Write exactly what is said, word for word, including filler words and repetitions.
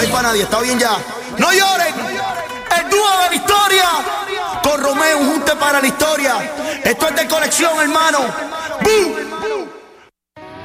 hay para nadie, está bien ya. No lloren, el dúo de la historia. Con Romeo, un junte para la historia. Esto es de colección, hermano. ¡Bum!